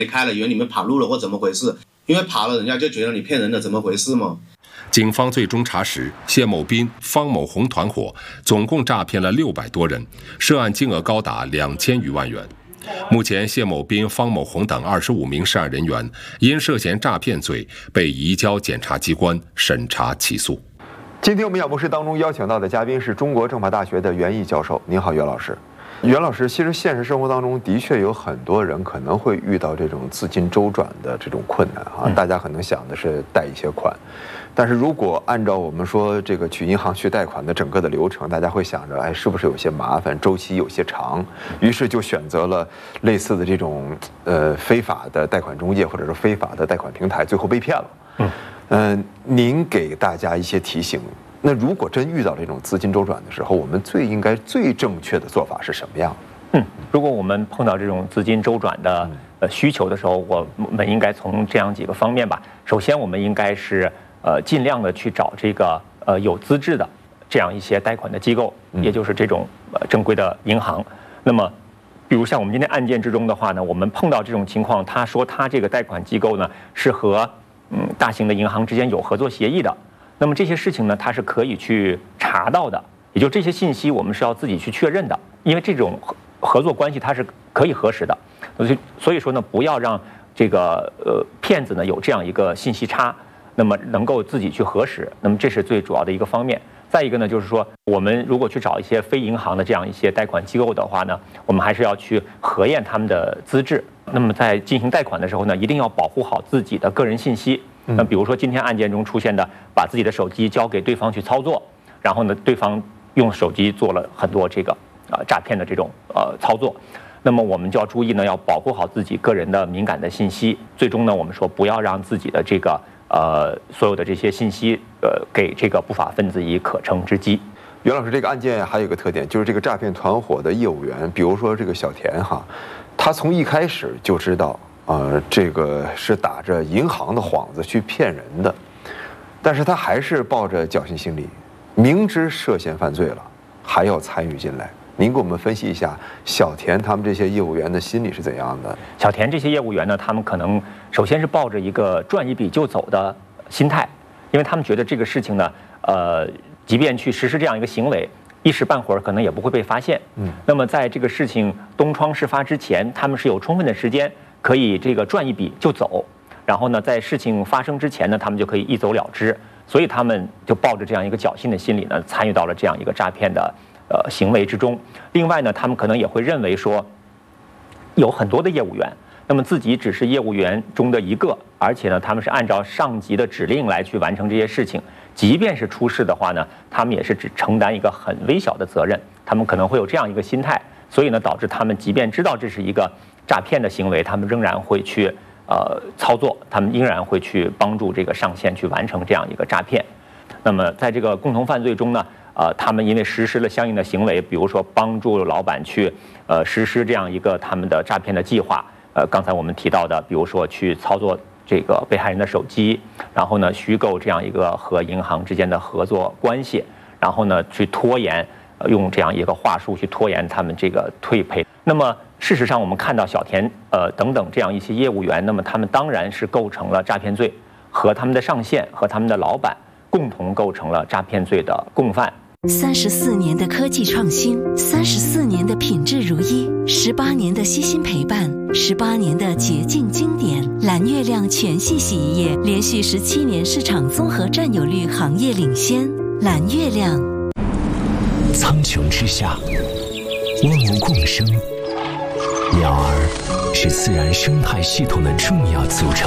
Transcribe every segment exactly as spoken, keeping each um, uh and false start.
开了以为你们跑路了或怎么回事，因为跑了人家就觉得你骗人的，怎么回事嘛？ 警方最终查实，谢某斌、方某红团伙总共诈骗了六百多人，涉案金额高达两千余万元。目前，谢某斌、方某红等二十五名涉案人员因涉嫌诈骗罪被移交检察机关审查起诉。 今天我们小博士当中邀请到的嘉宾是中国政法大学的袁毅教授。您好，袁老师。袁老师，其实现实生活当中的确有很多人可能会遇到这种资金周转的这种困难哈，大家可能想的是贷一些款，但是如果按照我们说这个去银行去贷款的整个的流程，大家会想着，哎，是不是有些麻烦，周期有些长，于是就选择了类似的这种呃非法的贷款中介或者是非法的贷款平台，最后被骗了。嗯，呃，您给大家一些提醒。那如果真遇到这种资金周转的时候，我们最应该最正确的做法是什么样？ 嗯，如果我们碰到这种资金周转的呃需求的时候，我们应该从这样几个方面吧。首先，我们应该是呃尽量的去找这个呃有资质的这样一些贷款的机构，也就是这种呃正规的银行。那么，比如像我们今天案件之中的话呢，我们碰到这种情况，他说他这个贷款机构呢是和嗯大型的银行之间有合作协议的。那么这些事情呢，它是可以去查到的，也就这些信息我们是要自己去确认的，因为这种合作关系它是可以核实的，所以所以说呢，不要让这个呃骗子呢有这样一个信息差，那么能够自己去核实，那么这是最主要的一个方面。再一个呢，就是说我们如果去找一些非银行的这样一些贷款机构的话呢，我们还是要去核验他们的资质。那么在进行贷款的时候呢，一定要保护好自己的个人信息。那比如说今天案件中出现的，把自己的手机交给对方去操作，然后呢，对方用手机做了很多这个呃诈骗的这种呃操作，那么我们就要注意呢，要保护好自己个人的敏感的信息。最终呢，我们说不要让自己的这个呃所有的这些信息呃给这个不法分子以可乘之机。 袁老师，这个案件还有一个特点，就是这个诈骗团伙的业务员，比如说这个小田哈，他从一开始就知道。呃，这个是打着银行的幌子去骗人的，但是他还是抱着侥幸心理，明知涉嫌犯罪了，还要参与进来。您给我们分析一下小田他们这些业务员的心理是怎样的？ 小田这些业务员呢，他们可能首先是抱着一个赚一笔就走的心态，因为他们觉得这个事情呢，呃，即便去实施这样一个行为，一时半会儿可能也不会被发现。嗯，那么在这个事情东窗事发之前，他们是有充分的时间。可以这个赚一笔就走，然后呢，在事情发生之前呢，他们就可以一走了之，所以他们就抱着这样一个侥幸的心理呢，参与到了这样一个诈骗的呃行为之中。另外呢，他们可能也会认为说，有很多的业务员，那么自己只是业务员中的一个，而且呢，他们是按照上级的指令来去完成这些事情，即便是出事的话呢，他们也是只承担一个很微小的责任，他们可能会有这样一个心态，所以呢，导致他们即便知道这是一个诈骗的行为，他们仍然会去呃操作，他们仍然会去帮助这个上线去完成这样一个诈骗。那么在这个共同犯罪中呢，呃，他们因为实施了相应的行为，比如说帮助老板去呃实施这样一个他们的诈骗的计划，呃，刚才我们提到的，比如说去操作这个被害人的手机，然后呢虚构这样一个和银行之间的合作关系，然后呢去拖延，呃、用这样一个话术去拖延他们这个退赔。那么事实上，我们看到小田呃等等这样一些业务员，那么他们当然是构成了诈骗罪，和他们的上线和他们的老板共同构成了诈骗罪的共犯。 三十四年的科技创新，三十四年的品质如一，十八年的悉心陪伴，十八年的洁净经典。蓝月亮全系洗衣液连续十七年市场综合占有率行业领先。蓝月亮。 苍穹之下，万物共生。鸟儿是自然生态系统的重要组成。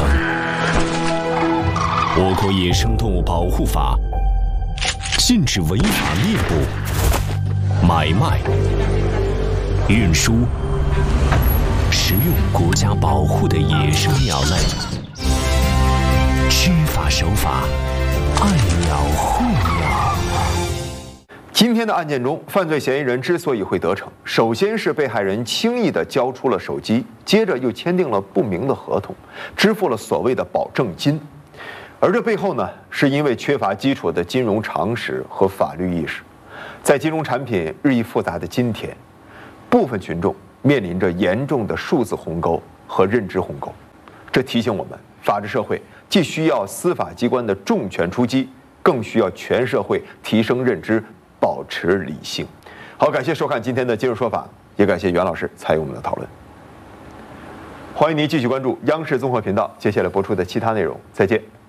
我国野生动物保护法禁止违法猎捕、买卖、运输、食用国家保护的野生鸟类。知法守法，爱鸟护鸟。 今天的案件中，犯罪嫌疑人之所以会得逞，首先是被害人轻易地交出了手机，接着又签订了不明的合同，支付了所谓的保证金。而这背后呢，是因为缺乏基础的金融常识和法律意识。在金融产品日益复杂的今天，部分群众面临着严重的数字鸿沟和认知鸿沟。 这提醒我们，法治社会既需要司法机关的重拳出击，更需要全社会提升认知，保持理性。好，感谢收看今天的《今日说法》，也感谢袁老师参与我们的讨论。欢迎您继续关注央视综合频道接下来播出的其他内容，再见。